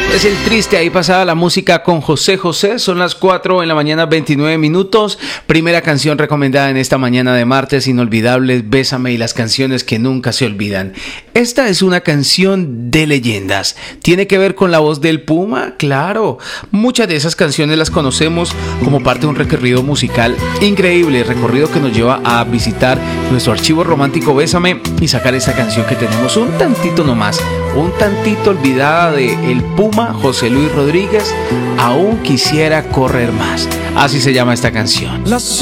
Es el triste, ahí pasada la música con José José. Son las 4 de la mañana, 29 minutos. Primera canción recomendada en esta mañana de martes, inolvidables, Bésame y las canciones que nunca se olvidan. Esta es una canción de leyendas. ¿Tiene que ver con la voz del Puma? Claro. Muchas de esas canciones las conocemos como parte de un recorrido musical increíble, recorrido que nos lleva a visitar nuestro archivo romántico Bésame y sacar esta canción que tenemos un tantito nomás, un tantito olvidada de el Puma, José Luis Rodríguez. Aún quisiera correr más. Así se llama esta canción.